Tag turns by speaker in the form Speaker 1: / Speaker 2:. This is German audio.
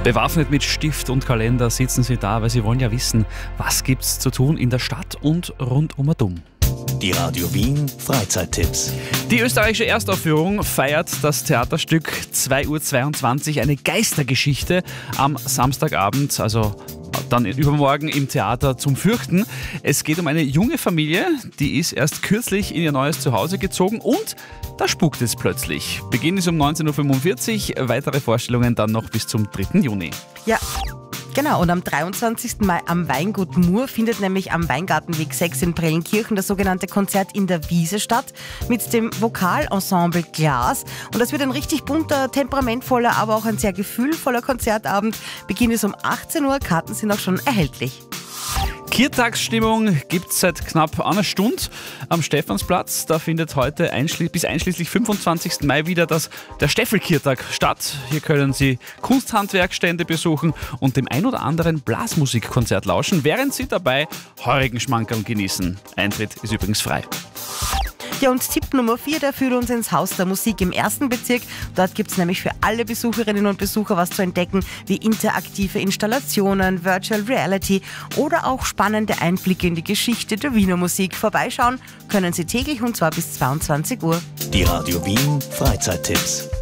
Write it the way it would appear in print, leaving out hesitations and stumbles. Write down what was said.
Speaker 1: Bewaffnet mit Stift und Kalender sitzen sie da, weil sie wollen ja wissen, was gibt's zu tun in der Stadt und rund um und um.
Speaker 2: Die Radio Wien Freizeittipps.
Speaker 1: Die österreichische Erstaufführung feiert das Theaterstück 2:22 Uhr, eine Geistergeschichte am Samstagabend, also dann übermorgen im Theater zum Fürchten. Es geht um eine junge Familie, die ist erst kürzlich in ihr neues Zuhause gezogen und da spukt es plötzlich. Beginn ist um 19:45 Uhr, weitere Vorstellungen dann noch bis zum 3. Juni.
Speaker 3: Ja, genau. Und am 23. Mai am Weingut Mur findet nämlich am Weingartenweg 6 in Prellenkirchen das sogenannte Konzert in der Wiese statt mit dem Vokalensemble Glas. Und das wird ein richtig bunter, temperamentvoller, aber auch ein sehr gefühlvoller Konzertabend. Beginn ist um 18 Uhr, Karten sind auch schon erhältlich.
Speaker 1: Kirtagsstimmung gibt es seit knapp einer Stunde am Stephansplatz. Da findet heute bis einschließlich 25. Mai wieder der Steffelkirtag statt. Hier können Sie Kunsthandwerkstände besuchen und dem ein oder anderen Blasmusikkonzert lauschen, während Sie dabei heurigen Schmankerl genießen. Eintritt ist übrigens frei.
Speaker 3: Ja, und Tipp Nummer 4, der führt uns ins Haus der Musik im 1. Bezirk. Dort gibt es nämlich für alle Besucherinnen und Besucher was zu entdecken, wie interaktive Installationen, Virtual Reality oder auch spannende Einblicke in die Geschichte der Wiener Musik. Vorbeischauen können Sie täglich und zwar bis 22 Uhr.
Speaker 2: Die Radio Wien Freizeittipps.